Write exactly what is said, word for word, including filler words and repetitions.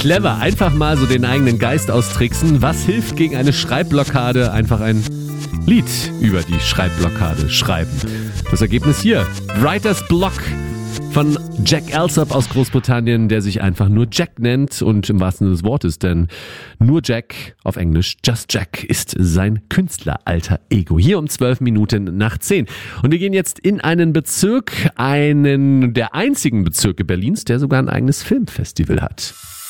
Clever, einfach mal so den eigenen Geist austricksen. Was hilft gegen eine Schreibblockade? Einfach ein Lied über die Schreibblockade schreiben. Das Ergebnis hier, Writer's Block von Jack Alsop aus Großbritannien, der sich einfach nur Jack nennt und im wahrsten Sinne des Wortes, denn nur Jack, auf Englisch Just Jack, ist sein Künstleralter Ego. Hier um zwölf Minuten nach zehn. Und wir gehen jetzt in einen Bezirk, einen der einzigen Bezirke Berlins, der sogar ein eigenes Filmfestival hat.